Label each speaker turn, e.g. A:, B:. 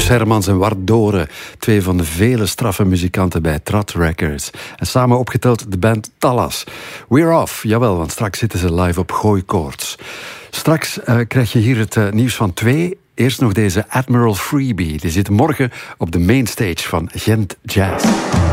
A: Guus Hermans en Wart Doren, twee van de vele straffe muzikanten bij Trad Records. En samen opgeteld de band Tallas. We're off, jawel, want straks zitten ze live op Gooikoorts. Straks krijg je hier het nieuws van 2. Eerst nog deze Admiral Freebie. Die zit morgen op de mainstage van Gent Jazz.